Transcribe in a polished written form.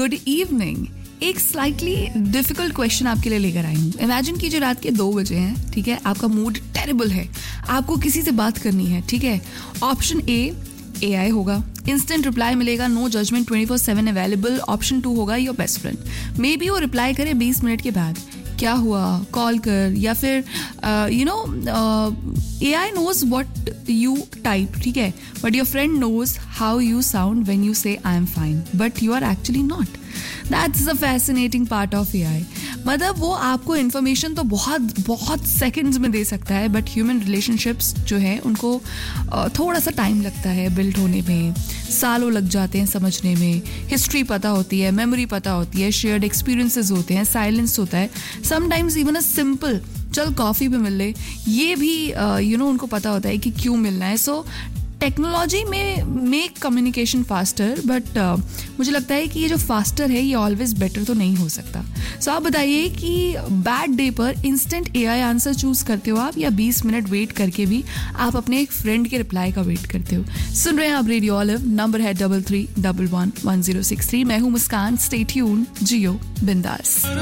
Good evening. एक slightly difficult question आपके लिए लेकर आई हूँ। इमेजिन कीजिए रात के 2 बजे हैं, ठीक है, आपका मूड टेरिबल है, आपको किसी से बात करनी है, ठीक है। ऑप्शन ए AI होगा, इंस्टेंट रिप्लाई मिलेगा, नो जजमेंट, 24/7 अवेलेबल। ऑप्शन 2 होगा your best friend. May be वो रिप्लाई करे 20 मिनट के बाद, क्या हुआ, कॉल कर, या फिर AI knows what you type, ठीक है, but your friend knows how you sound when you say I am fine, but you are actually not. That's the fascinating part of AI. मतलब वो आपको इन्फॉर्मेशन तो बहुत सेकंड्स में दे सकता है, बट ह्यूमन रिलेशनशिप्स जो है उनको थोड़ा सा टाइम लगता है बिल्ड होने में, सालों लग जाते हैं समझने में। हिस्ट्री पता होती है, मेमोरी पता होती है, शेयर्ड एक्सपीरियंसेस होते हैं, साइलेंस होता है, समटाइम्स इवन अ सिंपल चल कॉफ़ी पे मिल ले, ये भी उनको पता होता है कि क्यों मिलना है। सो टेक्नोलॉजी में मेक कम्युनिकेशन फास्टर, बट मुझे लगता है कि ये जो फास्टर है ये ऑलवेज बेटर तो नहीं हो सकता। सो आप बताइए कि बैड डे पर इंस्टेंट AI आंसर चूज करते हो आप, या 20 मिनट वेट करके भी आप अपने एक फ्रेंड के रिप्लाई का वेट करते हो? सुन रहे हैं आप रेडियो ऑलिव, नंबर है 33111063। मैं हूँ मुस्कान, स्टे ट्यून्ड, जियो बिंदास।